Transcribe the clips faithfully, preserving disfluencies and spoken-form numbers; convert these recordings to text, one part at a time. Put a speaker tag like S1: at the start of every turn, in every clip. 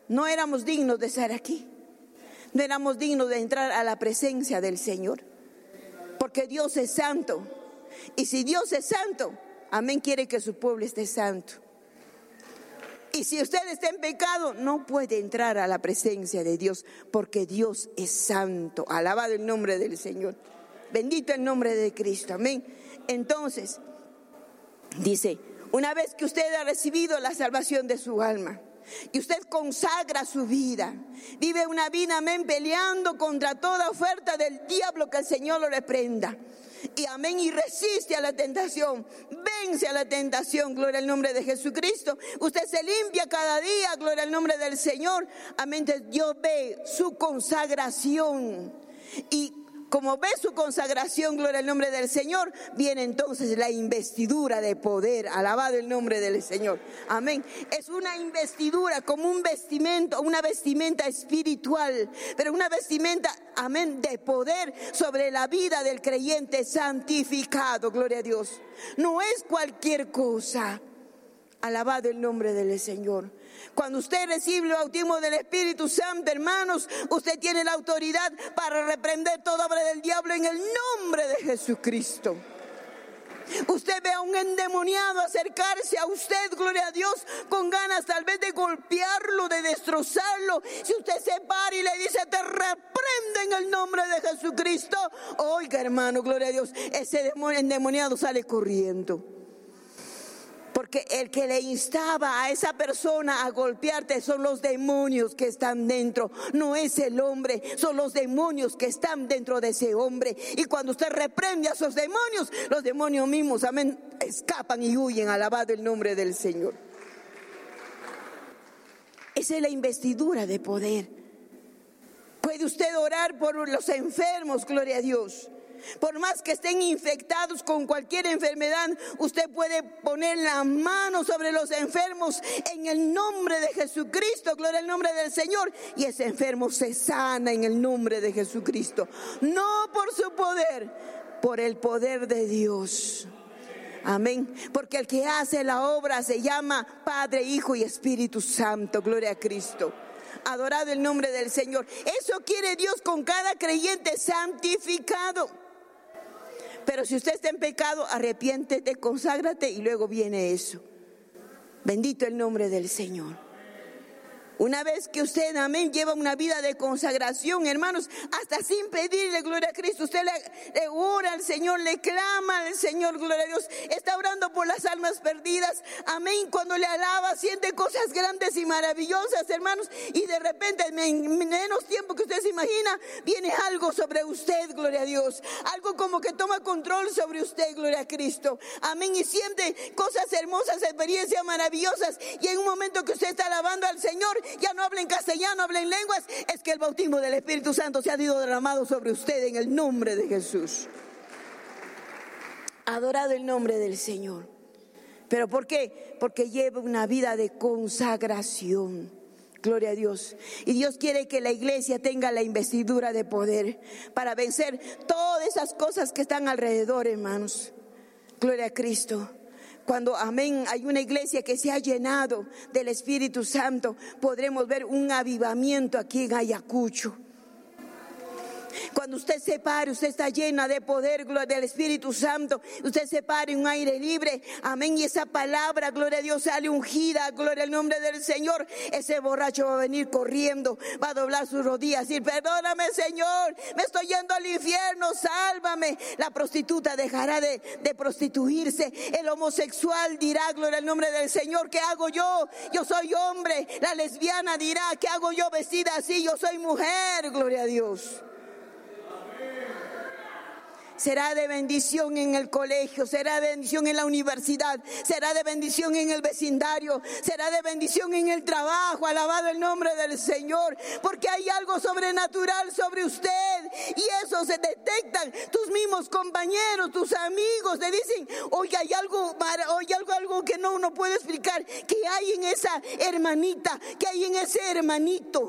S1: no éramos dignos de estar aquí. No éramos dignos de entrar a la presencia del Señor. Porque Dios es santo. Y si Dios es santo, amén, quiere que su pueblo esté santo. Y si usted está en pecado, no puede entrar a la presencia de Dios, porque Dios es santo. Alabado el nombre del Señor. Bendito el nombre de Cristo. Amén. Entonces, dice, una vez que usted ha recibido la salvación de su alma, y usted consagra su vida, vive una vida, amén, peleando contra toda oferta del diablo, que el Señor lo reprenda. Y amén, y resiste a la tentación, vence a la tentación, gloria al nombre de Jesucristo. Usted se limpia cada día, gloria al nombre del Señor. Amén, Dios ve su consagración. Y como ve su consagración, gloria al nombre del Señor, viene entonces la investidura de poder. Alabado el nombre del Señor. Amén. Es una investidura como un vestimento, una vestimenta espiritual, pero una vestimenta, amén, de poder sobre la vida del creyente santificado. Gloria a Dios. No es cualquier cosa. Alabado el nombre del Señor. Cuando usted recibe el bautismo del Espíritu Santo, hermanos, usted tiene la autoridad para reprender toda obra del diablo en el nombre de Jesucristo. Usted ve a un endemoniado acercarse a usted, gloria a Dios, con ganas tal vez de golpearlo, de destrozarlo. Si usted se para y le dice, te reprende en el nombre de Jesucristo, oiga, hermano, gloria a Dios, ese endemoniado sale corriendo. Porque el que le instaba a esa persona a golpearte son los demonios que están dentro. No es el hombre, son los demonios que están dentro de ese hombre. Y cuando usted reprende a esos demonios, los demonios mismos, amén, escapan y huyen. Alabado el nombre del Señor. Esa es la investidura de poder. Puede usted orar por los enfermos, gloria a Dios. Por más que estén infectados con cualquier enfermedad, usted puede poner la mano sobre los enfermos en el nombre de Jesucristo, gloria al nombre del Señor, y ese enfermo se sana en el nombre de Jesucristo. No por su poder, por el poder de Dios. Amén. Porque el que hace la obra se llama Padre, Hijo y Espíritu Santo. Gloria a Cristo. Adorado el nombre del Señor. Eso quiere Dios con cada creyente santificado. Pero si usted está en pecado, arrepiéntete, conságrate y luego viene eso. Bendito el nombre del Señor. Una vez que usted, amén, lleva una vida de consagración, hermanos, hasta sin pedirle gloria a Cristo, usted le, le ora al Señor, le clama al Señor, gloria a Dios, está orando por las almas perdidas, amén. Cuando le alaba, siente cosas grandes y maravillosas, hermanos, y de repente, en menos tiempo que usted se imagina, viene algo sobre usted, gloria a Dios, algo como que toma control sobre usted, gloria a Cristo, amén, y siente cosas hermosas, experiencias maravillosas, y en un momento que usted está alabando al Señor, ya no habla en castellano, habla en lenguas, es que el bautismo del Espíritu Santo se ha sido derramado sobre usted en el nombre de Jesús. Adorado el nombre del Señor. ¿Pero por qué? Porque lleva una vida de consagración. Gloria a Dios. Y Dios quiere que la iglesia tenga la investidura de poder para vencer todas esas cosas que están alrededor, hermanos. Gloria a Cristo. Cuando, amén, hay una iglesia que se ha llenado del Espíritu Santo, podremos ver un avivamiento aquí en Ayacucho. Cuando usted se pare, usted está llena de poder, gloria del Espíritu Santo. Usted se pare en un aire libre, amén, y esa palabra, gloria a Dios, sale ungida, gloria al nombre del Señor. Ese borracho va a venir corriendo, va a doblar sus rodillas y decir, perdóname, Señor, me estoy yendo al infierno, sálvame. La prostituta dejará de, de prostituirse, el homosexual dirá, gloria al nombre del Señor, ¿qué hago yo? Yo soy hombre. La lesbiana dirá, ¿qué hago yo vestida así? Yo soy mujer, gloria a Dios. Será de bendición en el colegio, será de bendición en la universidad, será de bendición en el vecindario, será de bendición en el trabajo. Alabado el nombre del Señor, porque hay algo sobrenatural sobre usted y eso se detectan tus mismos compañeros, tus amigos, te dicen, oye, hay algo, oye, algo, algo que no uno puede explicar, que hay en esa hermanita, que hay en ese hermanito.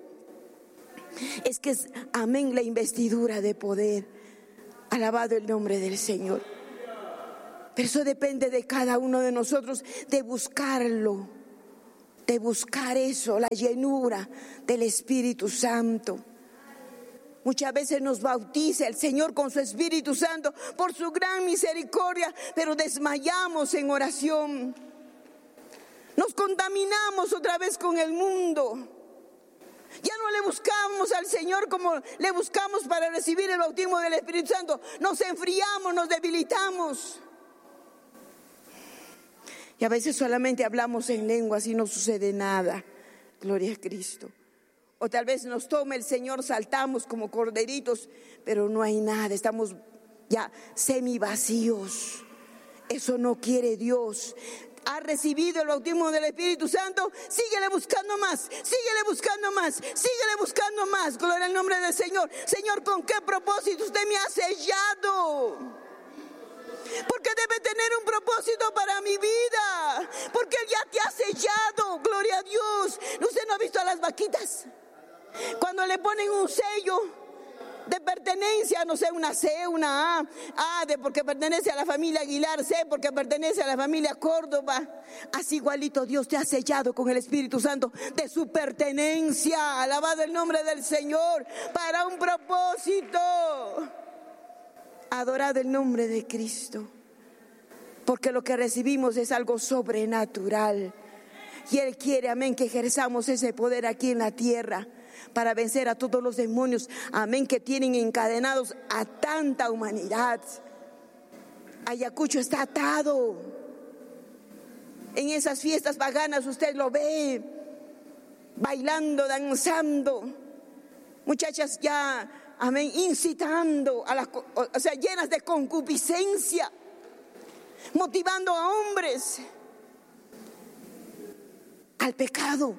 S1: Es que es, amén, la investidura de poder. Alabado el nombre del Señor. Pero eso depende de cada uno de nosotros, de buscarlo, de buscar eso, la llenura del Espíritu Santo. Muchas veces nos bautiza el Señor con su Espíritu Santo por su gran misericordia, pero desmayamos en oración. Nos contaminamos otra vez con el mundo. Ya no le buscamos al Señor como le buscamos para recibir el bautismo del Espíritu Santo. Nos enfriamos, nos debilitamos. Y a veces solamente hablamos en lenguas y no sucede nada. Gloria a Cristo. O tal vez nos tome el Señor, saltamos como corderitos, pero no hay nada, estamos ya semi vacíos. Eso no quiere Dios. Ha recibido el bautismo del Espíritu Santo, síguele buscando más, síguele buscando más, síguele buscando más. Gloria al nombre del Señor. Señor, ¿con qué propósito usted me ha sellado? Porque debe tener un propósito para mi vida, porque Él ya te ha sellado. Gloria a Dios. ¿Usted no ha visto a las vaquitas? Cuando le ponen un sello de pertenencia, no sé, una C, una A, A de porque pertenece a la familia Aguilar, C porque pertenece a la familia Córdoba. Así igualito Dios te ha sellado con el Espíritu Santo de su pertenencia. Alabado el nombre del Señor, para un propósito. Adorado el nombre de Cristo, porque lo que recibimos es algo sobrenatural. Y Él quiere, amén, que ejerzamos ese poder aquí en la tierra para vencer a todos los demonios, amén, que tienen encadenados a tanta humanidad. Ayacucho está atado. En esas fiestas paganas usted lo ve, bailando, danzando. Muchachas ya, amén, incitando, a las, o sea, llenas de concupiscencia, motivando a hombres al pecado.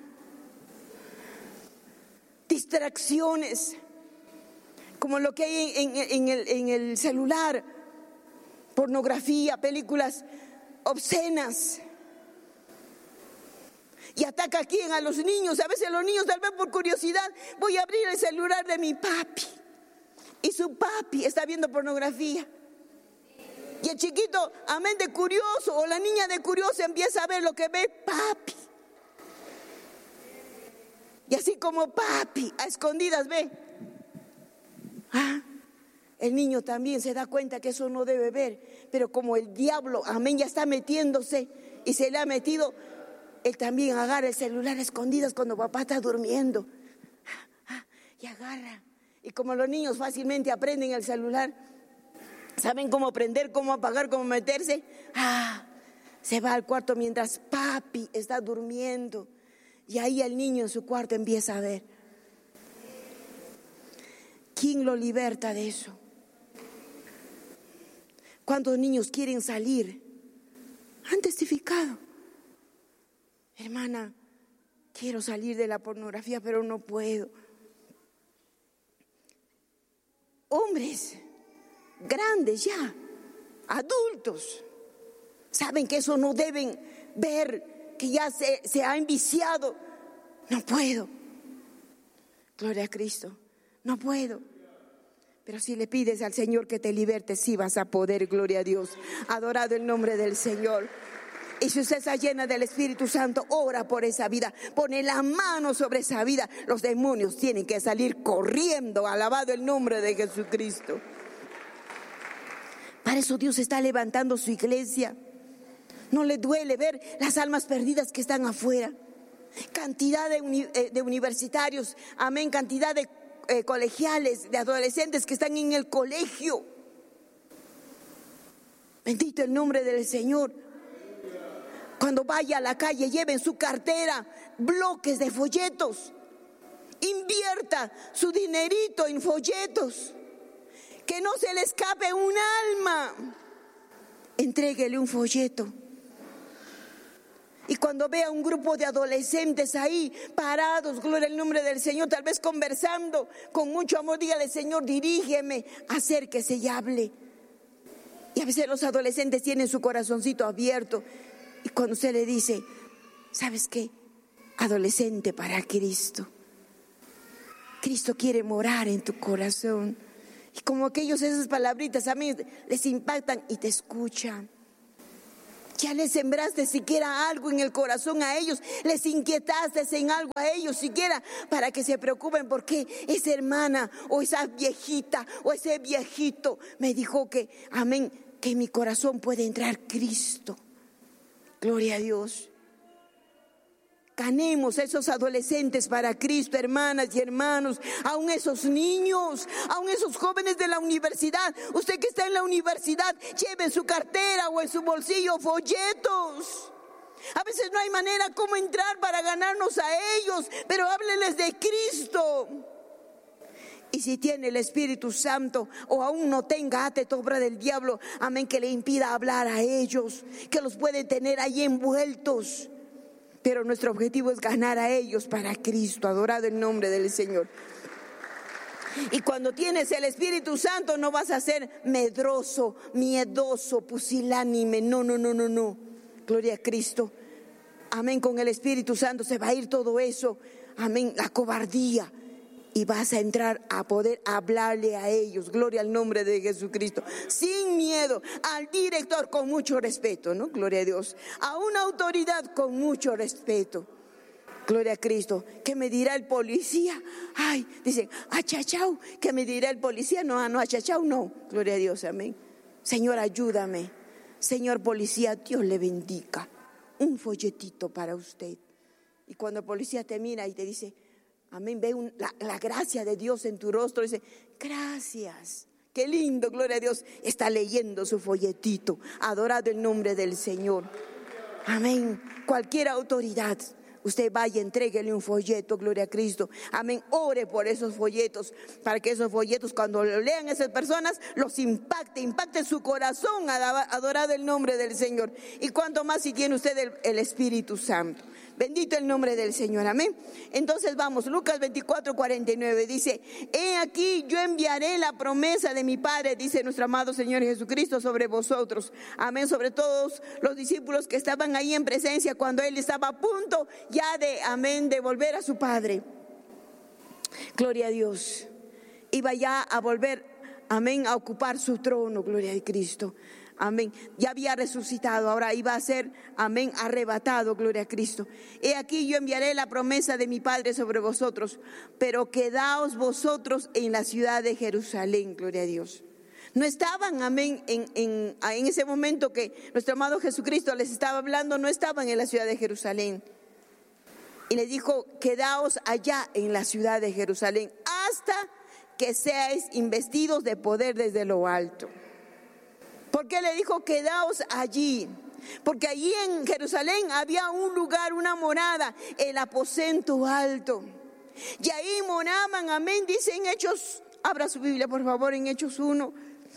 S1: Distracciones, como lo que hay en, en, en, el, en el celular, pornografía, películas obscenas. Y ataca a quién, a los niños. A veces los niños, tal vez por curiosidad, voy a abrir el celular de mi papi, y su papi está viendo pornografía. Y el chiquito, amén, de curioso, o la niña de curioso empieza a ver lo que ve papi. Y así como papi, a escondidas ve. Ah, el niño también se da cuenta que eso no debe ver. Pero como el diablo, amén, ya está metiéndose y se le ha metido, él también agarra el celular a escondidas cuando papá está durmiendo. Ah, ah, y agarra. Y como los niños fácilmente aprenden el celular, saben cómo prender, cómo apagar, cómo meterse. Ah, se va al cuarto mientras papi está durmiendo. Y ahí el niño en su cuarto empieza a ver. ¿Quién lo liberta de eso? ¿Cuántos niños quieren salir? Han testificado. Hermana, quiero salir de la pornografía, pero no puedo. Hombres grandes ya, adultos, saben que eso no deben ver, que ya se, se ha enviciado. No puedo. Gloria a Cristo. No puedo. Pero si le pides al Señor que te liberte, sí vas a poder. Gloria a Dios. Adorado el nombre del Señor. Y si usted está llena del Espíritu Santo, ora por esa vida, pone la mano sobre esa vida. Los demonios tienen que salir corriendo. Alabado el nombre de Jesucristo. Para eso Dios está levantando su iglesia. No le duele ver las almas perdidas que están afuera. Cantidad de, uni, eh, de universitarios, amén, cantidad de eh, colegiales, de adolescentes que están en el colegio. Bendito el nombre del Señor. Cuando vaya a la calle, lleve en su cartera bloques de folletos. Invierta su dinerito en folletos. Que no se le escape un alma. Entréguele un folleto. Y cuando vea un grupo de adolescentes ahí parados, gloria al nombre del Señor, tal vez conversando con mucho amor, dígale: Señor, dirígeme, acérquese y hable. Y a veces los adolescentes tienen su corazoncito abierto. Y cuando usted le dice: ¿sabes qué? Adolescente para Cristo. Cristo quiere morar en tu corazón. Y como aquellos, esas palabritas a mí les impactan y te escuchan. Ya les sembraste siquiera algo en el corazón a ellos, les inquietaste en algo a ellos siquiera para que se preocupen porque esa hermana o esa viejita o ese viejito me dijo que, amén, que en mi corazón puede entrar Cristo. Gloria a Dios. Ganemos a esos adolescentes para Cristo, hermanas y hermanos, aún esos niños, aún esos jóvenes de la universidad. Usted que está en la universidad, lleve en su cartera o en su bolsillo folletos. A veces no hay manera como entrar para ganarnos a ellos, pero háblenles de Cristo. Y si tiene el Espíritu Santo o aún no tenga, ate obra del diablo, amén, que le impida hablar a ellos, que los puede tener ahí envueltos. Pero nuestro objetivo es ganar a ellos para Cristo, adorado el nombre del Señor. Y cuando tienes el Espíritu Santo no vas a ser medroso, miedoso, pusilánime, no, no, no, no, no. Gloria a Cristo. Amén, con el Espíritu Santo se va a ir todo eso, amén, la cobardía. Y vas a entrar a poder hablarle a ellos, gloria al nombre de Jesucristo, sin miedo, al director con mucho respeto, ¿no? Gloria a Dios, a una autoridad con mucho respeto, gloria a Cristo. ¿Qué me dirá el policía? Ay, dicen, achachau, ¿qué me dirá el policía? No, no, achachau, no, gloria a Dios, amén. Señor, ayúdame, señor policía, Dios le bendiga, un folletito para usted. Y cuando el policía te mira y te dice, amén, ve un, la, la gracia de Dios en tu rostro. Dice, gracias, qué lindo, gloria a Dios. Está leyendo su folletito, adorado el nombre del Señor. Amén, cualquier autoridad, usted vaya, entréguele un folleto, gloria a Cristo. Amén, ore por esos folletos, para que esos folletos cuando lo lean esas personas, los impacte, impacte su corazón, adorado el nombre del Señor. Y cuanto más si tiene usted el, el Espíritu Santo. Bendito el nombre del Señor, amén. Entonces vamos, Lucas veinticuatro, cuarenta y nueve dice, he aquí yo enviaré la promesa de mi Padre, dice nuestro amado Señor Jesucristo, sobre vosotros, amén, sobre todos los discípulos que estaban ahí en presencia cuando Él estaba a punto ya de, amén, de volver a su Padre. Gloria a Dios. Iba ya a volver, amén, a ocupar su trono, gloria a Cristo. Amén, ya había resucitado, ahora iba a ser, amén, arrebatado, gloria a Cristo. He aquí yo enviaré la promesa de mi Padre sobre vosotros, pero quedaos vosotros en la ciudad de Jerusalén, gloria a Dios. No estaban, amén, en, en, en ese momento que nuestro amado Jesucristo les estaba hablando, no estaban en la ciudad de Jerusalén. Y les dijo, quedaos allá en la ciudad de Jerusalén, hasta que seáis investidos de poder desde lo alto. ¿Por qué le dijo quedaos allí? Porque allí en Jerusalén había un lugar, una morada, el aposento alto. Y ahí moraban, amén, dice en Hechos, abra su Biblia por favor, en Hechos uno.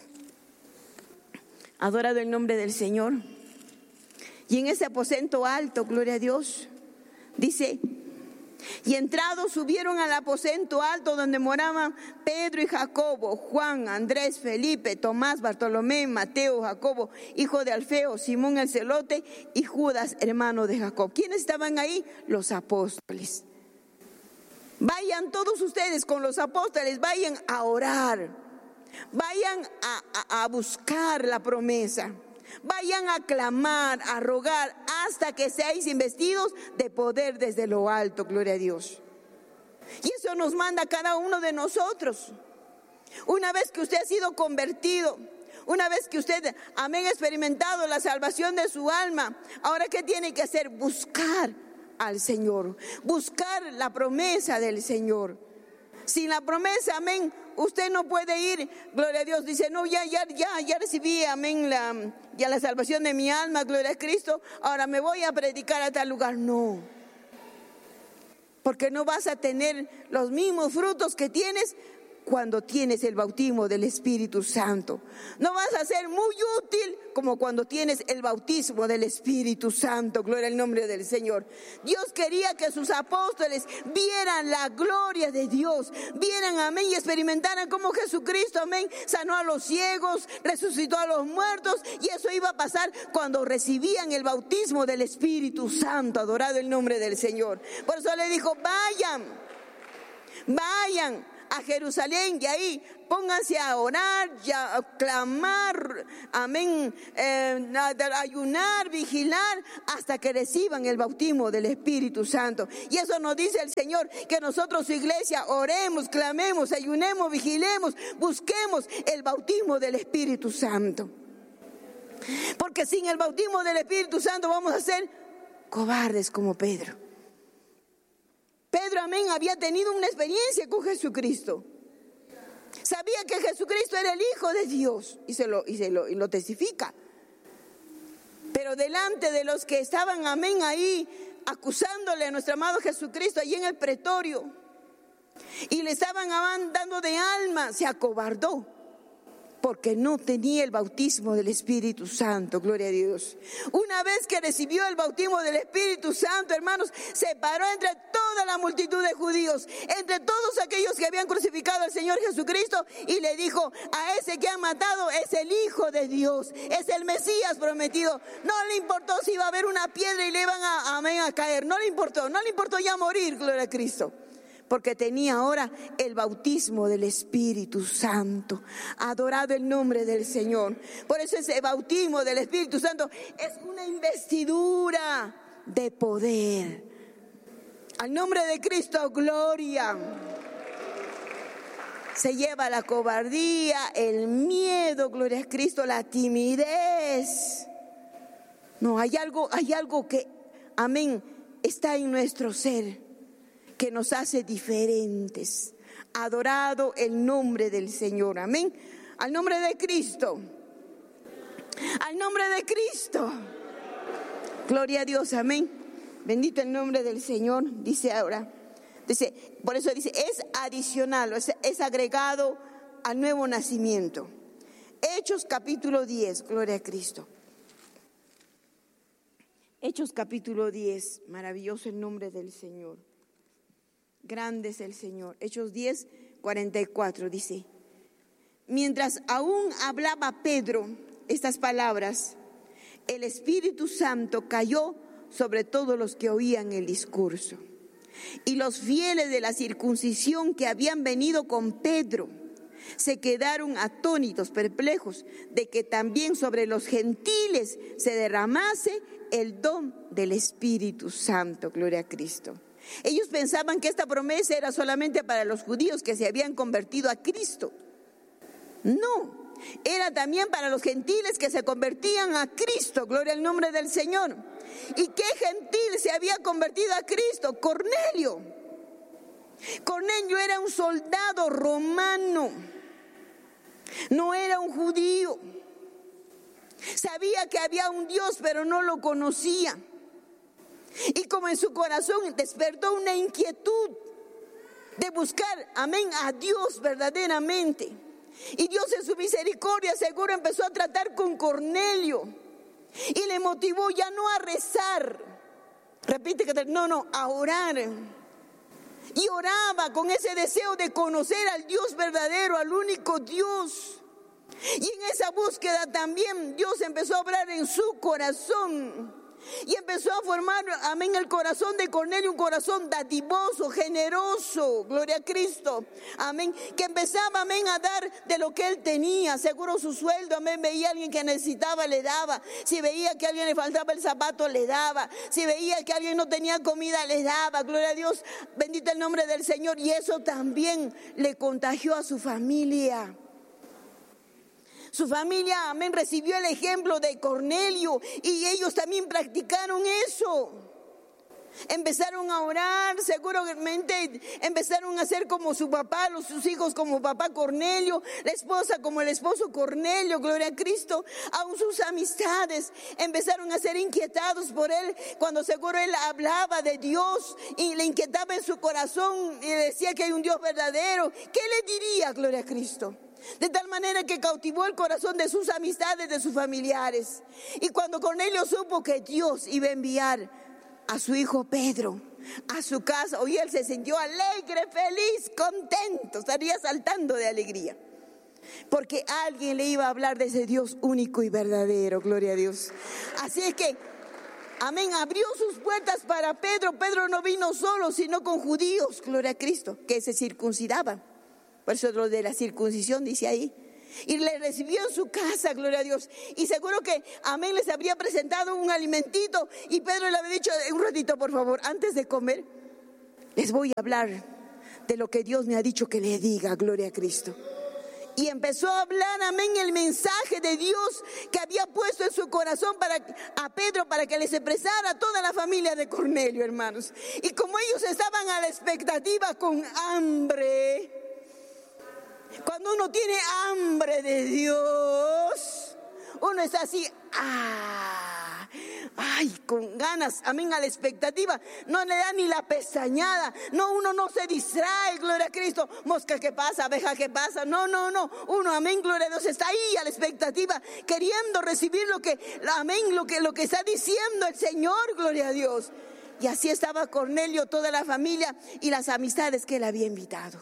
S1: Adorado el nombre del Señor. Y en ese aposento alto, gloria a Dios, dice, y entrados subieron al aposento alto donde moraban Pedro y Jacobo, Juan, Andrés, Felipe, Tomás, Bartolomé, Mateo, Jacobo, hijo de Alfeo, Simón el celote y Judas, hermano de Jacob. ¿Quiénes estaban ahí? Los apóstoles. Vayan todos ustedes con los apóstoles, vayan a orar, vayan a, a, a buscar la promesa. Vayan a clamar, a rogar, hasta que seáis investidos de poder desde lo alto, gloria a Dios. Y eso nos manda a cada uno de nosotros. Una vez que usted ha sido convertido, una vez que usted, amén, ha experimentado la salvación de su alma, ahora ¿qué tiene que hacer? Buscar al Señor, buscar la promesa del Señor. Sin la promesa, amén, usted no puede ir, gloria a Dios, dice, no, ya, ya, ya, ya recibí, amén, la, ya la salvación de mi alma, gloria a Cristo, ahora me voy a predicar a tal lugar. No, porque no vas a tener los mismos frutos que tienes cuando tienes el bautismo del Espíritu Santo. No vas a ser muy útil como cuando tienes el bautismo del Espíritu Santo. Gloria al nombre del Señor. Dios quería que sus apóstoles vieran la gloria de Dios, vieran, amén, y experimentaran cómo Jesucristo, amén, sanó a los ciegos, resucitó a los muertos, y eso iba a pasar cuando recibían el bautismo del Espíritu Santo. Adorado el nombre del Señor. Por eso le dijo, vayan, vayan a Jerusalén y ahí pónganse a orar, y a clamar, amén, eh, a ayunar, vigilar, hasta que reciban el bautismo del Espíritu Santo. Y eso nos dice el Señor, que nosotros, su iglesia, oremos, clamemos, ayunemos, vigilemos, busquemos el bautismo del Espíritu Santo. Porque sin el bautismo del Espíritu Santo vamos a ser cobardes como Pedro. Pedro, amén, había tenido una experiencia con Jesucristo. Sabía que Jesucristo era el Hijo de Dios y se lo, y se lo, y lo testifica. Pero delante de los que estaban, amén, ahí acusándole a nuestro amado Jesucristo, allí en el pretorio, y le estaban dando de alma, se acobardó. Porque no tenía el bautismo del Espíritu Santo, gloria a Dios. Una vez que recibió el bautismo del Espíritu Santo, hermanos, se paró entre toda la multitud de judíos, entre todos aquellos que habían crucificado al Señor Jesucristo, y le dijo: a ese que han matado es el Hijo de Dios, es el Mesías prometido. No le importó si iba a haber una piedra y le iban a, amén, a caer, no le importó, no le importó ya morir, gloria a Cristo. Porque tenía ahora el bautismo del Espíritu Santo. Adorado el nombre del Señor. Por eso ese bautismo del Espíritu Santo es una investidura de poder. Al nombre de Cristo, gloria. Se lleva la cobardía, el miedo, gloria a Cristo, la timidez. No, hay algo, hay algo que, amén, está en nuestro ser, que nos hace diferentes. Adorado el nombre del Señor, amén. Al nombre de Cristo, al nombre de Cristo, gloria a Dios, amén. Bendito el nombre del Señor. Dice ahora, dice, por eso dice, es adicional, es, es agregado al nuevo nacimiento. Hechos capítulo diez, gloria a Cristo. Hechos capítulo diez, maravilloso el nombre del Señor. Grande es el Señor. Hechos diez, cuarenta y cuatro dice: mientras aún hablaba Pedro estas palabras, el Espíritu Santo cayó sobre todos los que oían el discurso. Y los fieles de la circuncisión que habían venido con Pedro se quedaron atónitos, perplejos, de que también sobre los gentiles se derramase el don del Espíritu Santo. Gloria a Cristo. Ellos pensaban que esta promesa era solamente para los judíos que se habían convertido a Cristo. No, era también para los gentiles que se convertían a Cristo. Gloria al nombre del Señor. ¿Y qué gentil se había convertido a Cristo? Cornelio. Cornelio era un soldado romano, no era un judío. Sabía que había un Dios, pero no lo conocía. Y como en su corazón despertó una inquietud de buscar, amén, a Dios verdaderamente. Y Dios en su misericordia seguro empezó a tratar con Cornelio y le motivó ya no a rezar, repite que no, no, a orar. Y oraba con ese deseo de conocer al Dios verdadero, al único Dios. Y en esa búsqueda también Dios empezó a obrar en su corazón. Y empezó a formar, amén, el corazón de Cornelio, un corazón dadivoso, generoso, gloria a Cristo, amén, que empezaba, amén, a dar de lo que él tenía, seguro su sueldo, amén, veía a alguien que necesitaba, le daba, si veía que a alguien le faltaba el zapato, le daba, si veía que alguien no tenía comida, le daba, gloria a Dios, bendito el nombre del Señor, y eso también le contagió a su familia. Su familia, amén, recibió el ejemplo de Cornelio y ellos también practicaron eso. Empezaron a orar, seguramente empezaron a ser como su papá, los, sus hijos como papá Cornelio, la esposa como el esposo Cornelio, gloria a Cristo. Aún sus amistades empezaron a ser inquietados por él, cuando seguro él hablaba de Dios y le inquietaba en su corazón y decía que hay un Dios verdadero. ¿Qué le diría, gloria a Cristo? De tal manera que cautivó el corazón de sus amistades, de sus familiares. Y cuando Cornelio supo que Dios iba a enviar a su hijo Pedro a su casa, hoy él se sintió alegre, feliz, contento, estaría saltando de alegría, porque alguien le iba a hablar de ese Dios único y verdadero, gloria a Dios. Así es que, amén, abrió sus puertas para Pedro. Pedro no vino solo, sino con judíos, gloria a Cristo, que se circuncidaban. Por eso lo de la circuncisión dice ahí. Y le recibió en su casa, gloria a Dios. Y seguro que, amén, les habría presentado un alimentito. Y Pedro le había dicho, un ratito por favor, antes de comer, les voy a hablar de lo que Dios me ha dicho que le diga, gloria a Cristo. Y empezó a hablar, amén, el mensaje de Dios que había puesto en su corazón para, a Pedro para que les expresara a toda la familia de Cornelio, hermanos. Y como ellos estaban a la expectativa con hambre, cuando uno tiene hambre de Dios, uno está así, ah, ay, con ganas, amén, a la expectativa, no le da ni la pestañada, no, uno no se distrae, gloria a Cristo, mosca que pasa, abeja que pasa, no, no, no, uno, amén, gloria a Dios, está ahí a la expectativa, queriendo recibir lo que, amén, lo que, lo que está diciendo el Señor, gloria a Dios. Y así estaba Cornelio, toda la familia y las amistades que él había invitado.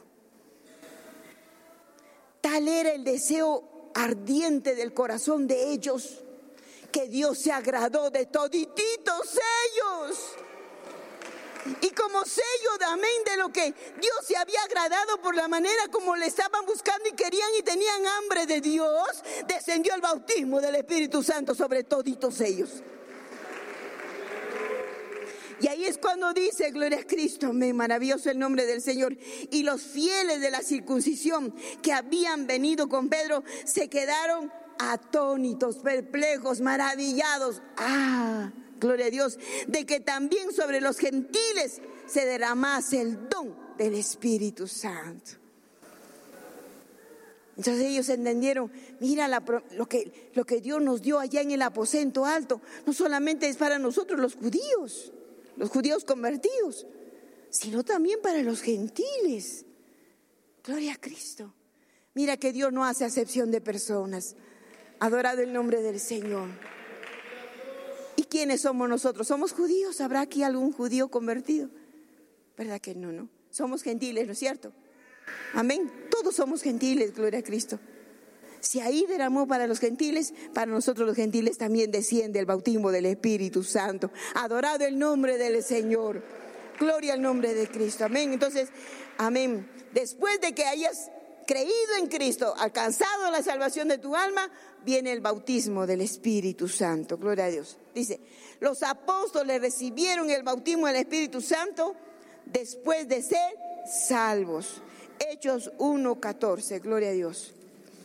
S1: Tal era el deseo ardiente del corazón de ellos, que Dios se agradó de todititos ellos. Y como sello de amén de lo que Dios se había agradado por la manera como le estaban buscando y querían y tenían hambre de Dios, descendió el bautismo del Espíritu Santo sobre toditos ellos. Y ahí es cuando dice, gloria a Cristo, amén, maravilloso el nombre del Señor. Y los fieles de la circuncisión que habían venido con Pedro se quedaron atónitos, perplejos, maravillados. Ah, gloria a Dios, de que también sobre los gentiles se derramase el don del Espíritu Santo. Entonces ellos entendieron, mira la, lo, que, lo que Dios nos dio allá en el aposento alto, no solamente es para nosotros los judíos, los judíos convertidos, sino también para los gentiles. Gloria a Cristo. Mira que Dios no hace acepción de personas. Adorado el nombre del Señor. ¿Y quiénes somos nosotros? ¿Somos judíos? ¿Habrá aquí algún judío convertido? ¿Verdad que no, no? Somos gentiles, ¿no es cierto? Amén. Todos somos gentiles, gloria a Cristo. Si ahí derramó para los gentiles, para nosotros los gentiles también desciende el bautismo del Espíritu Santo. Adorado el nombre del Señor. Gloria al nombre de Cristo. Amén. Entonces, amén. Después de que hayas creído en Cristo, alcanzado la salvación de tu alma, viene el bautismo del Espíritu Santo. Gloria a Dios. Dice, los apóstoles recibieron el bautismo del Espíritu Santo después de ser salvos. Hechos uno catorce. Gloria a Dios.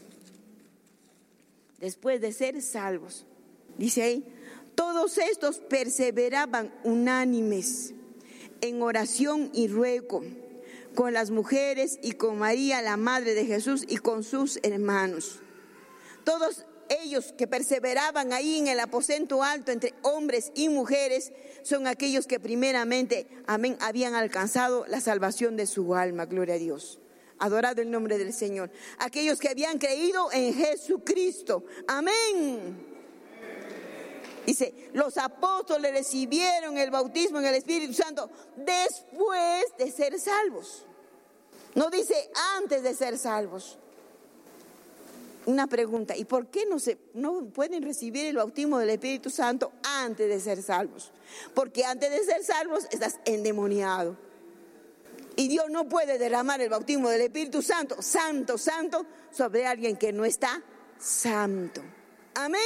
S1: Después de ser salvos, dice ahí, todos estos perseveraban unánimes en oración y ruego con las mujeres y con María, la madre de Jesús, y con sus hermanos. Todos ellos que perseveraban ahí en el aposento alto entre hombres y mujeres son aquellos que primeramente, amén, habían alcanzado la salvación de su alma, gloria a Dios. Adorado el nombre del Señor. Aquellos que habían creído en Jesucristo. Amén. Dice, los apóstoles recibieron el bautismo en el Espíritu Santo después de ser salvos. No dice antes de ser salvos. Una pregunta, ¿y por qué no, se, no pueden recibir el bautismo del Espíritu Santo antes de ser salvos? Porque antes de ser salvos estás endemoniado. Y Dios no puede derramar el bautismo del Espíritu Santo, santo, santo, sobre alguien que no está santo. Amén.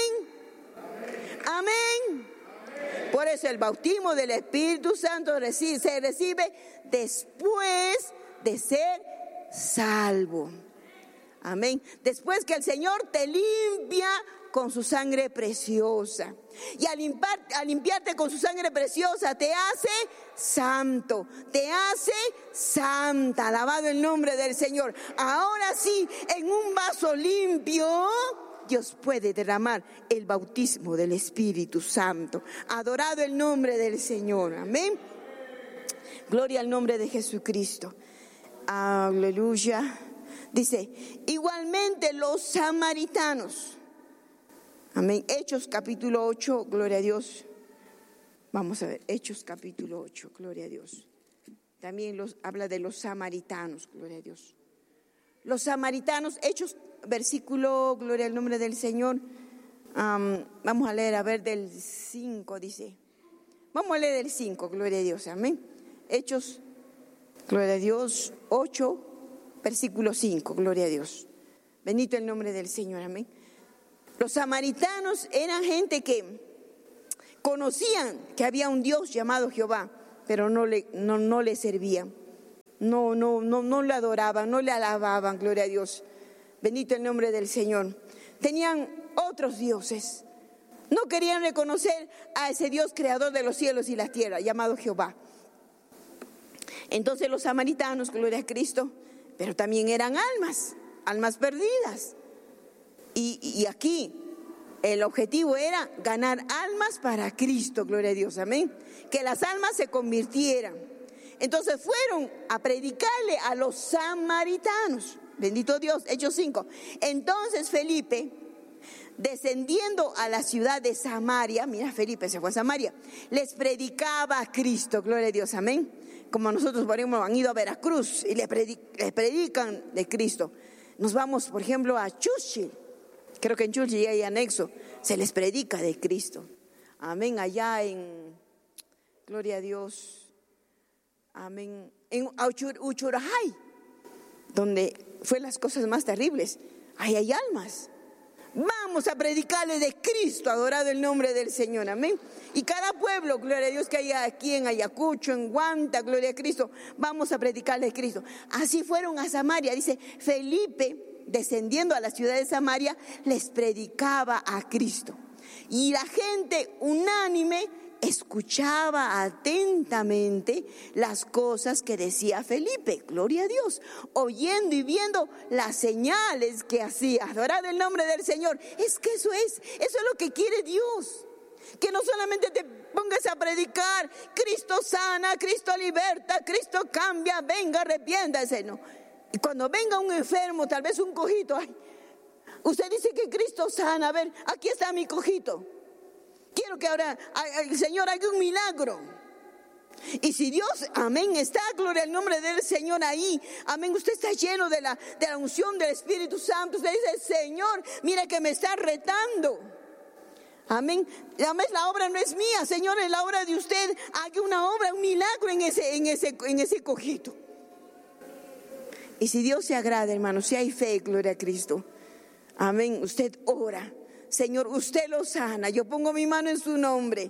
S1: Amén. Por eso el bautismo del Espíritu Santo recibe, se recibe después de ser salvo. Amén. Después que el Señor te limpia con su sangre preciosa. Y al, limpiar, al limpiarte con su sangre preciosa te hace santo, te hace santa. Alabado el nombre del Señor. Ahora sí, en un vaso limpio, Dios puede derramar el bautismo del Espíritu Santo. Adorado el nombre del Señor. Amén. Gloria al nombre de Jesucristo. Aleluya. Dice, igualmente los samaritanos. Amén. Hechos capítulo ocho, gloria a Dios. Vamos a ver, Hechos capítulo ocho, gloria a Dios. También los, habla de los samaritanos, gloria a Dios. Los samaritanos, Hechos, versículo, gloria al nombre del Señor. Um, vamos a leer, a ver, del cinco, dice. Vamos a leer del cinco, gloria a Dios, amén. Hechos, gloria a Dios, ocho, versículo cinco, gloria a Dios. Bendito el nombre del Señor, amén. Los samaritanos eran gente que conocían que había un Dios llamado Jehová, pero no le, no, no le servían, no, no, no, no le adoraban, no le alababan, gloria a Dios. Bendito el nombre del Señor. Tenían otros dioses. No querían reconocer a ese Dios creador de los cielos y la tierra, llamado Jehová. Entonces los samaritanos, gloria a Cristo, pero también eran almas, almas perdidas. Y, y aquí el objetivo era ganar almas para Cristo, gloria a Dios, amén. Que las almas se convirtieran. Entonces fueron a predicarle a los samaritanos. Bendito Dios, Hechos cinco. Entonces Felipe, descendiendo a la ciudad de Samaria, mira, Felipe se fue a Samaria, les predicaba a Cristo, gloria a Dios, amén. Como nosotros, por ejemplo, han ido a Veracruz y les, predic les predican de Cristo. Nos vamos, por ejemplo, a Chuchil. Creo que en Chuchil hay anexo. Se les predica de Cristo. Amén. Allá en, gloria a Dios, amén, en Uchurajay, donde fue las cosas más terribles. Ahí hay almas. Vamos a predicarle de Cristo, adorado el nombre del Señor, amén. Y cada pueblo, gloria a Dios, que hay aquí en Ayacucho, en Guanta, gloria a Cristo, vamos a predicarle de Cristo. Así fueron a Samaria, dice Felipe, descendiendo a la ciudad de Samaria, les predicaba a Cristo. Y la gente unánime escuchaba atentamente las cosas que decía Felipe, gloria a Dios, oyendo y viendo las señales que hacía. Adorad el nombre del Señor. Es que eso es, eso es lo que quiere Dios. Que no solamente te pongas a predicar, Cristo sana, Cristo liberta, Cristo cambia, venga, arrepiéntase, no. Y cuando venga un enfermo, tal vez un cojito, ay, usted dice que Cristo sana, a ver, aquí está mi cojito. Quiero que ahora el Señor haga un milagro. Y si Dios, amén, está, gloria al nombre del Señor ahí, amén, usted está lleno de la, de la unción del Espíritu Santo. Usted dice, Señor, mira que me está retando. Amén. Amén, la obra no es mía, Señor, es la obra de usted. Haga una obra, un milagro en ese, en ese, en ese cojito. Y si Dios se agrada, hermano, si hay fe, gloria a Cristo, amén, usted ora. Señor, usted lo sana, yo pongo mi mano en su nombre.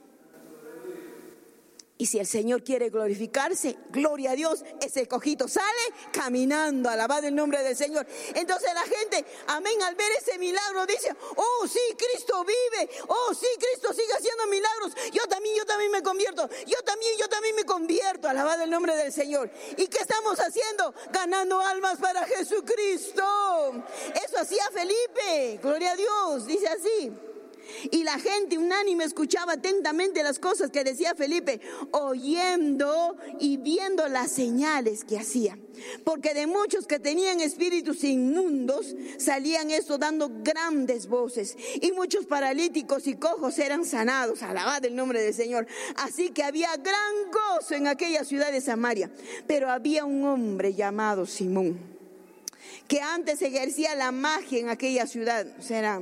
S1: Y si el Señor quiere glorificarse, gloria a Dios, ese cojito sale caminando, alabado el nombre del Señor. Entonces la gente, amén, al ver ese milagro dice, oh sí, Cristo vive, oh sí, Cristo sigue haciendo milagros, yo también, yo también me convierto, yo también, yo también me convierto, alabado el nombre del Señor. ¿Y qué estamos haciendo? Ganando almas para Jesucristo. Eso hacía Felipe, gloria a Dios, dice así. Y la gente unánime escuchaba atentamente las cosas que decía Felipe, oyendo y viendo las señales que hacía. Porque de muchos que tenían espíritus inmundos salían estos dando grandes voces. Y muchos paralíticos y cojos eran sanados. Alabad el nombre del Señor. Así que había gran gozo en aquella ciudad de Samaria. Pero había un hombre llamado Simón, que antes ejercía la magia en aquella ciudad. O sea,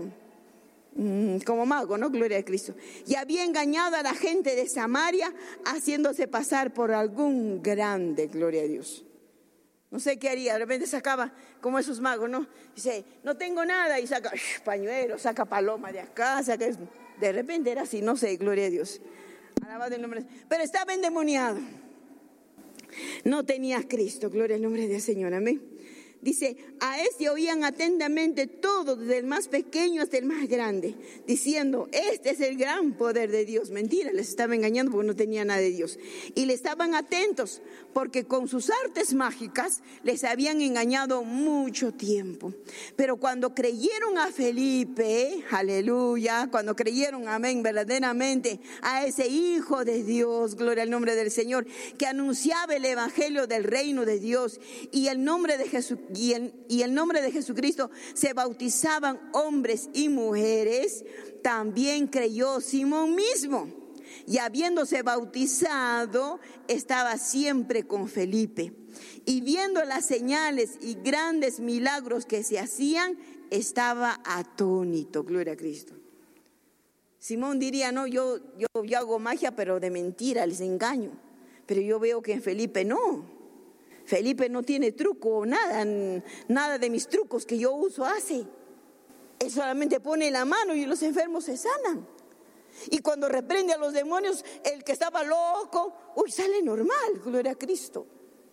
S1: como mago, ¿no? Gloria a Cristo. Y había engañado a la gente de Samaria haciéndose pasar por algún grande, gloria a Dios. No sé qué haría, de repente sacaba como esos magos, ¿no? Dice, no tengo nada, y saca uff, pañuelo, saca paloma de acá, saca... De repente era así, no sé, gloria a Dios. Alabado el nombre. Pero estaba endemoniado. No tenía a Cristo, gloria al nombre del Señor, amén. Dice, a este oían atentamente todos, desde el más pequeño hasta el más grande, diciendo, este es el gran poder de Dios. Mentira, les estaba engañando porque no tenía nada de Dios. Y le estaban atentos porque con sus artes mágicas les habían engañado mucho tiempo. Pero cuando creyeron a Felipe, aleluya, cuando creyeron, amén, verdaderamente a ese Hijo de Dios, gloria al nombre del Señor, que anunciaba el evangelio del reino de Dios y el nombre de Jesús, Y el, y el nombre de Jesucristo, se bautizaban hombres y mujeres, también creyó Simón mismo. Y habiéndose bautizado, estaba siempre con Felipe. Y viendo las señales y grandes milagros que se hacían, estaba atónito. Gloria a Cristo. Simón diría, no, yo, yo, yo hago magia, pero de mentira, les engaño. Pero yo veo que en Felipe no. Felipe no tiene truco, nada, nada de mis trucos que yo uso hace. Él solamente pone la mano y los enfermos se sanan. Y cuando reprende a los demonios, el que estaba loco, uy, sale normal, gloria a Cristo.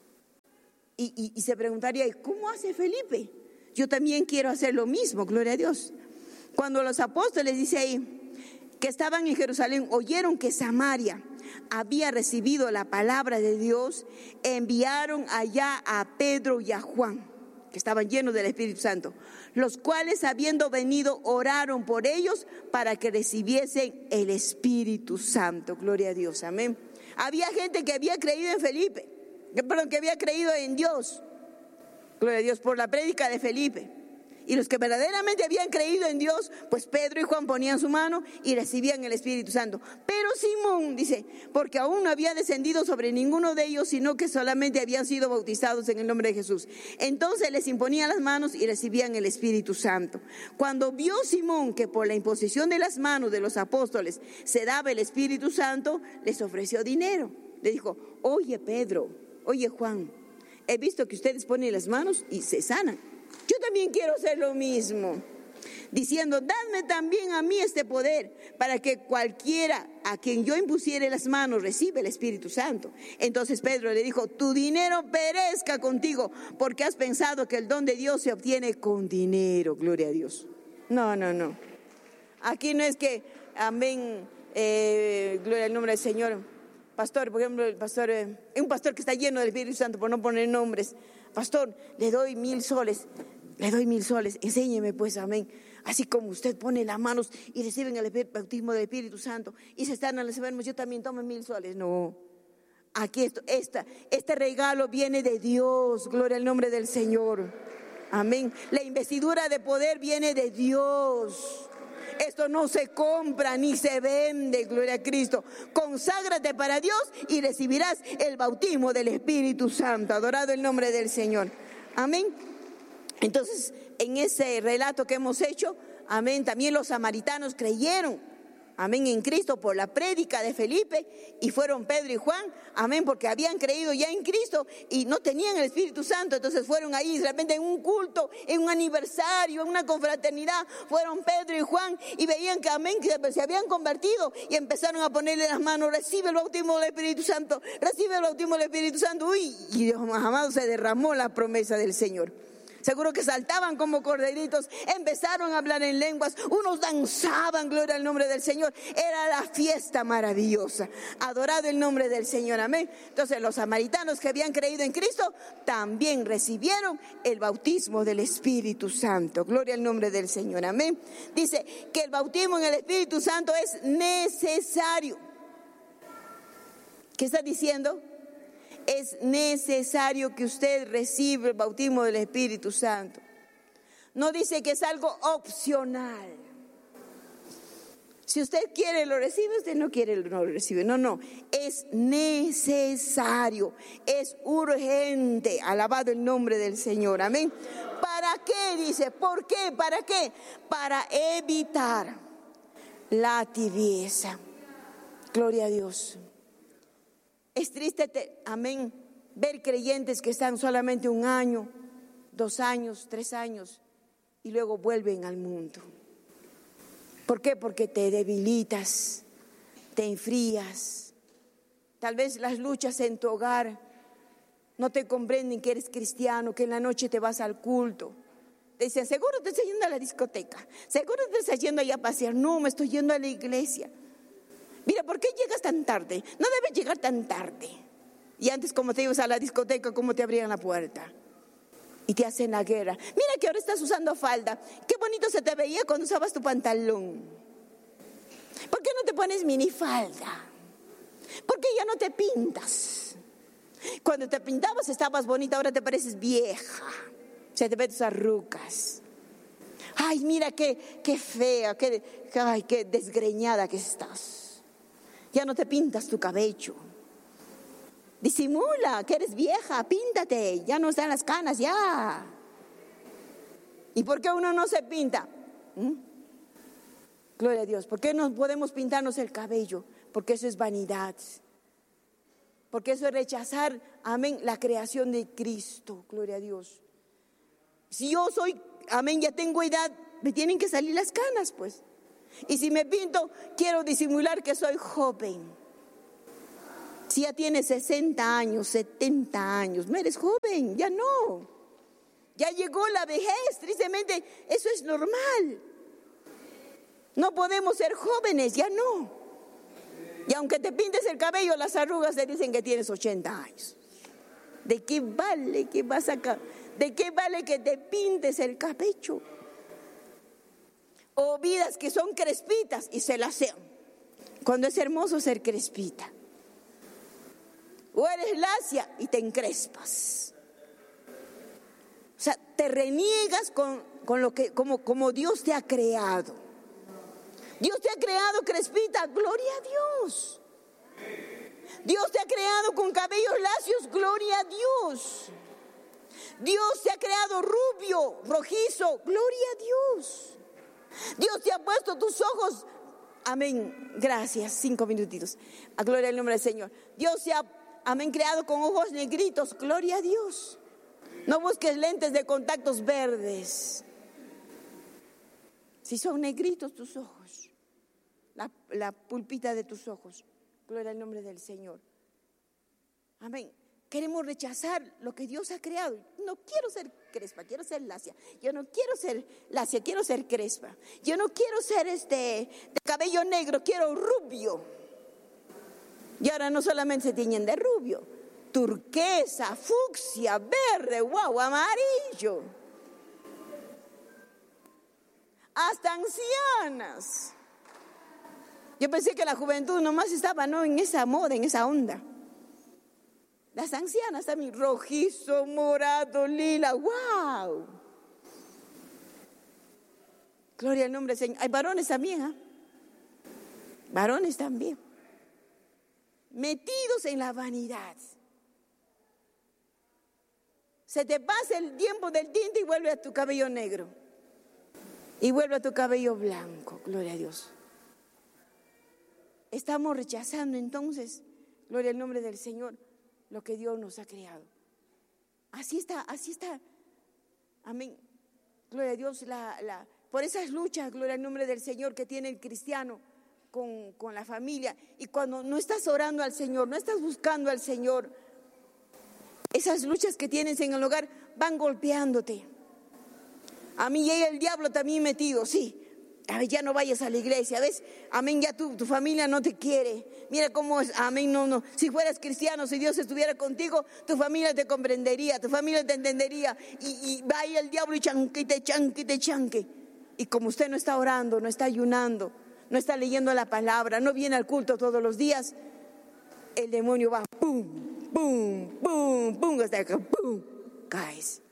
S1: Y, y, y se preguntaría, ¿cómo hace Felipe? Yo también quiero hacer lo mismo, gloria a Dios. Cuando los apóstoles, dice ahí, que estaban en Jerusalén, oyeron que Samaria había recibido la palabra de Dios, enviaron allá a Pedro y a Juan, que estaban llenos del Espíritu Santo, los cuales, habiendo venido, oraron por ellos para que recibiesen el Espíritu Santo. Gloria a Dios, amén. Había gente que había creído en Felipe, perdón, que había creído en Dios, gloria a Dios, por la prédica de Felipe. Y los que verdaderamente habían creído en Dios, pues Pedro y Juan ponían su mano y recibían el Espíritu Santo. Pero Simón, dice, porque aún no había descendido sobre ninguno de ellos, sino que solamente habían sido bautizados en el nombre de Jesús. Entonces les imponían las manos y recibían el Espíritu Santo. Cuando vio Simón que por la imposición de las manos de los apóstoles se daba el Espíritu Santo, les ofreció dinero. Le dijo, oye Pedro, oye Juan, he visto que ustedes ponen las manos y se sanan. Yo también quiero hacer lo mismo, diciendo, dadme también a mí este poder, para que cualquiera a quien yo impusiere las manos reciba el Espíritu Santo. Entonces Pedro le dijo, tu dinero perezca contigo, porque has pensado que el don de Dios se obtiene con dinero. Gloria a Dios. No, no, no. Aquí no es que, amén, eh, gloria al nombre del Señor. Pastor, por ejemplo, el pastor, eh, un pastor que está lleno del Espíritu Santo, por no poner nombres. Pastor, le doy mil soles, le doy mil soles, enséñeme pues, amén. Así como usted pone las manos y reciben el bautismo del Espíritu Santo y se están a los enfermos, yo también tomo mil soles. No, aquí esto, esta, este regalo viene de Dios, gloria al nombre del Señor, amén. La investidura de poder viene de Dios. Esto no se compra ni se vende, gloria a Cristo. Conságrate para Dios y recibirás el bautismo del Espíritu Santo. Adorado el nombre del Señor. Amén. Entonces, en ese relato que hemos hecho, amén, también los samaritanos creyeron, amén, en Cristo por la prédica de Felipe, y fueron Pedro y Juan, amén, porque habían creído ya en Cristo y no tenían el Espíritu Santo. Entonces fueron ahí de repente en un culto, en un aniversario, en una confraternidad, fueron Pedro y Juan y veían que, amén, que se habían convertido y empezaron a ponerle las manos, recibe el bautismo del Espíritu Santo, recibe el bautismo del Espíritu Santo. Uy, y Dios amado, se derramó la promesa del Señor. Seguro que saltaban como corderitos, empezaron a hablar en lenguas, unos danzaban, gloria al nombre del Señor. Era la fiesta maravillosa. Adorado el nombre del Señor, amén. Entonces los samaritanos que habían creído en Cristo también recibieron el bautismo del Espíritu Santo. Gloria al nombre del Señor, amén. Dice que el bautismo en el Espíritu Santo es necesario. ¿Qué está diciendo? Es necesario que usted reciba el bautismo del Espíritu Santo. No dice que es algo opcional. Si usted quiere lo recibe, usted no quiere no lo recibe. No, no, es necesario, es urgente. Alabado el nombre del Señor, amén. ¿Para qué? Dice, ¿por qué? ¿Para qué? Para evitar la tibieza. Gloria a Dios. Es triste, te, amén, ver creyentes que están solamente un año, dos años, tres años y luego vuelven al mundo. ¿Por qué? Porque te debilitas, te enfrías. Tal vez las luchas en tu hogar no te comprenden que eres cristiano, que en la noche te vas al culto. Te dicen, seguro te estás yendo a la discoteca, seguro te estás yendo allá a pasear. No, me estoy yendo a la iglesia. Mira, ¿por qué llegas tan tarde? No debes llegar tan tarde. Y antes, como te ibas a la discoteca, ¿cómo te abrían la puerta? Y te hacen la guerra. Mira que ahora estás usando falda. Qué bonito se te veía cuando usabas tu pantalón. ¿Por qué no te pones minifalda? ¿Por qué ya no te pintas? Cuando te pintabas estabas bonita, ahora te pareces vieja. Se te ven tus arrugas. Ay, mira qué, qué fea, qué, ay, qué desgreñada que estás. Ya no te pintas tu cabello. Disimula que eres vieja, píntate, ya no están las canas, ya. ¿Y por qué uno no se pinta? ¿Mm? Gloria a Dios. ¿Por qué no podemos pintarnos el cabello? Porque eso es vanidad. Porque eso es rechazar amén, la creación de Cristo, gloria a Dios. Si yo soy, amén, ya tengo edad, me tienen que salir las canas, pues. Y si me pinto, quiero disimular que soy joven. Si ya tienes sesenta años, setenta años, no eres joven, ya no. Ya llegó la vejez, tristemente, eso es normal. No podemos ser jóvenes, ya no. Y aunque te pintes el cabello, las arrugas te dicen que tienes ochenta años. ¿De qué vale que vas a, de qué vale que te pintes el cabello? O vidas que son crespitas y se las sean. Cuando es hermoso ser crespita. O eres lacia y te encrespas. O sea, te reniegas con, con lo que, como, como Dios te ha creado. Dios te ha creado crespita, gloria a Dios. Dios te ha creado con cabellos lacios, gloria a Dios. Dios te ha creado rubio, rojizo, gloria a Dios. Dios te ha puesto tus ojos, amén, gracias, cinco minutitos, a gloria al nombre del Señor. Dios te ha, amén, creado con ojos negritos, gloria a Dios. No busques lentes de contactos verdes. Si son negritos tus ojos, la, la pulpita de tus ojos, gloria al nombre del Señor. Amén. Queremos rechazar lo que Dios ha creado. No quiero ser crespa, quiero ser lacia. Yo no quiero ser lacia, quiero ser crespa. Yo no quiero ser este de cabello negro, quiero rubio. Y ahora no solamente se tiñen de rubio, turquesa, fucsia, verde, wow, amarillo. Hasta ancianas. Yo pensé que la juventud nomás estaba, no, en esa moda, en esa onda. Las ancianas también, rojizo, morado, lila, wow. Gloria al nombre del Señor. Hay varones también, ¿ah? ¿eh? Varones también. Metidos en la vanidad. Se te pasa el tiempo del tinte y vuelve a tu cabello negro. Y vuelve a tu cabello blanco, gloria a Dios. Estamos rechazando entonces, gloria al nombre del Señor, lo que Dios nos ha creado. Así está, así está. Amén. Gloria a Dios. La, la, por esas luchas, gloria al nombre del Señor, que tiene el cristiano con, con la familia. Y cuando no estás orando al Señor, no estás buscando al Señor, esas luchas que tienes en el hogar van golpeándote. A mí llega el diablo también metido, sí. A ver, ya no vayas a la iglesia, ¿ves? Amén, ya tu, tu familia no te quiere. Mira cómo es, amén, no, no. Si fueras cristiano, si Dios estuviera contigo, tu familia te comprendería, tu familia te entendería. Y, y vaya el diablo y chanquite, chanquite, chanque. Y como usted no está orando, no está ayunando, no está leyendo la palabra, no viene al culto todos los días, el demonio va, pum, pum, pum, pum, hasta que pum, caes.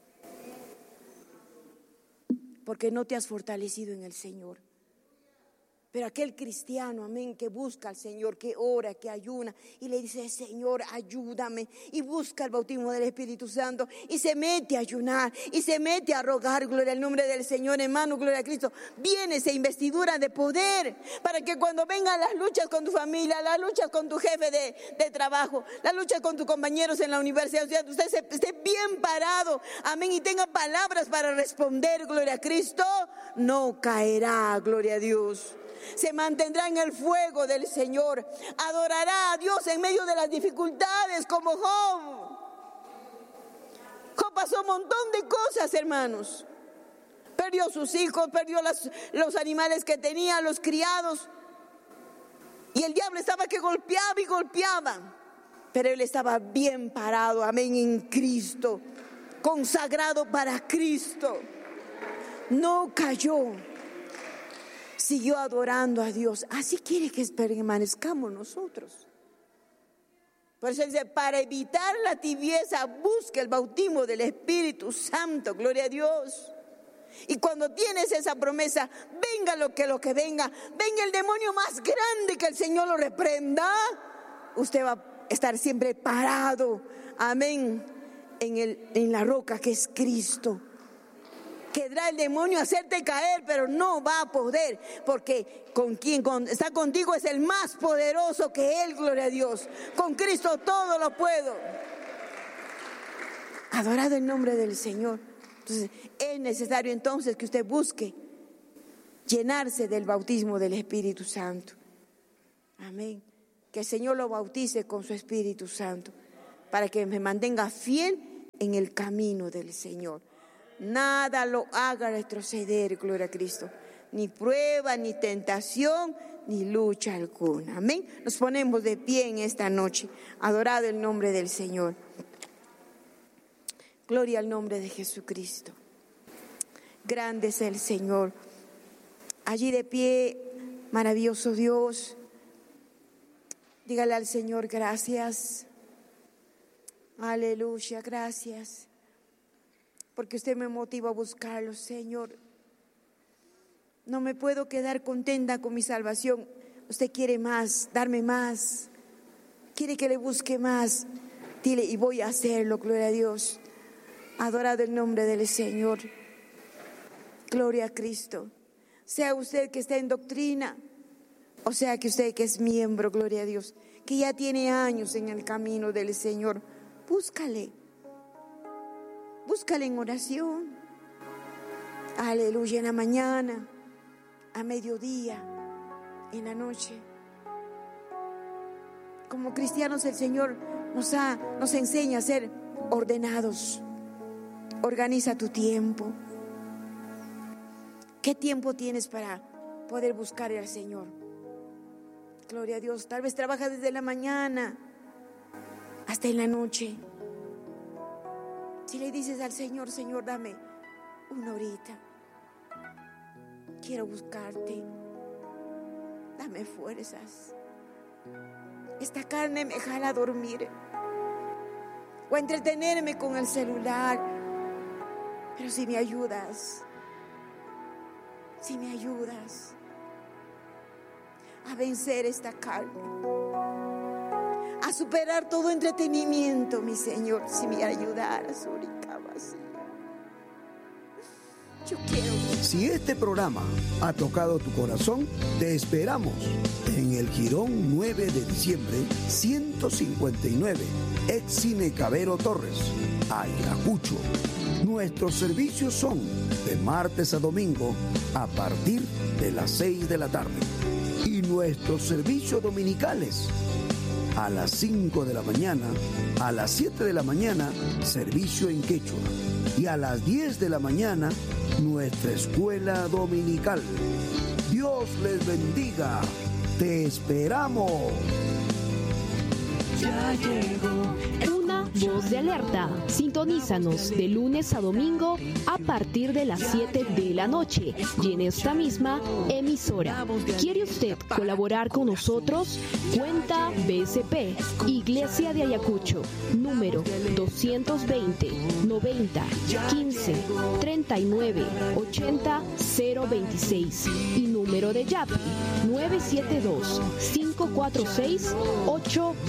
S1: Porque no te has fortalecido en el Señor. Pero aquel cristiano, amén, que busca al Señor, que ora, que ayuna y le dice, Señor, ayúdame, y busca el bautismo del Espíritu Santo y se mete a ayunar y se mete a rogar, gloria al nombre del Señor, hermano, gloria a Cristo. Viene esa investidura de poder para que cuando vengan las luchas con tu familia, las luchas con tu jefe de, de trabajo, las luchas con tus compañeros en la universidad, usted se, esté bien parado, amén, y tenga palabras para responder, gloria a Cristo, no caerá, gloria a Dios. Se mantendrá en el fuego del Señor, adorará a Dios en medio de las dificultades como Job. Job pasó un montón de cosas, hermanos. Perdió sus hijos, perdió las, los animales que tenía, los criados. Y el diablo estaba que golpeaba y golpeaba. Pero él estaba bien parado, amén, en Cristo, consagrado para Cristo. No cayó. Siguió adorando a Dios. Así quiere que permanezcamos nosotros. Por eso dice, para evitar la tibieza, busca el bautismo del Espíritu Santo, gloria a Dios. Y cuando tienes esa promesa, venga lo que lo que venga, venga el demonio más grande, que el Señor lo reprenda, usted va a estar siempre parado, amén, en, el, en la roca que es Cristo. Querrá el demonio hacerte caer, pero no va a poder, porque con quien con, está contigo es el más poderoso que él, gloria a Dios. Con Cristo todo lo puedo. Adorado el nombre del Señor. Entonces, es necesario entonces que usted busque llenarse del bautismo del Espíritu Santo. Amén. Que el Señor lo bautice con su Espíritu Santo para que me mantenga fiel en el camino del Señor. Nada lo haga retroceder, gloria a Cristo. Ni prueba, ni tentación, ni lucha alguna. Amén. Nos ponemos de pie en esta noche. Adorado el nombre del Señor. Gloria al nombre de Jesucristo. Grande es el Señor. Allí de pie, maravilloso Dios. Dígale al Señor gracias. Aleluya, gracias. Porque usted me motiva a buscarlo, Señor. No me puedo quedar contenta con mi salvación. Usted quiere más, darme más. Quiere que le busque más. Dile, y voy a hacerlo, gloria a Dios. Adorado el nombre del Señor. Gloria a Cristo. Sea usted que está en doctrina, o sea que usted que es miembro, gloria a Dios, que ya tiene años en el camino del Señor, búscale. Búscale en oración. Aleluya, en la mañana, a mediodía, en la noche. Como cristianos el Señor nos, ha, nos enseña a ser ordenados. Organiza tu tiempo. ¿Qué tiempo tienes para poder buscar al Señor? Gloria a Dios. Tal vez trabajas desde la mañana hasta en la noche. Si le dices al Señor, Señor, dame una horita. Quiero buscarte. Dame fuerzas. Esta carne me jala a dormir o a entretenerme con el celular. Pero si me ayudas, si me ayudas a vencer esta carne, a superar todo entretenimiento, mi Señor, si me ayudaras, yo quiero.
S2: Si este programa ha tocado tu corazón, te esperamos en el Jirón nueve de diciembre, ciento cincuenta y nueve, ex Cine Cabero Torres, Ayacucho. Nuestros servicios son de martes a domingo a partir de las seis de la tarde. Y nuestros servicios dominicales a las cinco de la mañana, a las siete de la mañana, servicio en quechua. Y a las diez de la mañana, nuestra escuela dominical. Dios les bendiga. Te esperamos.
S3: Ya llegó una voz de alerta. Sintonízanos de lunes a domingo a partir de las siete de la noche y en esta misma emisora. ¿Quiere usted colaborar con nosotros? Cuenta B C P, Iglesia de Ayacucho, número doscientos veinte, noventa, quince, treinta y nueve, ochenta, cero veintiséis y número de Yapi nueve siete dos, cinco cuatro seis, ocho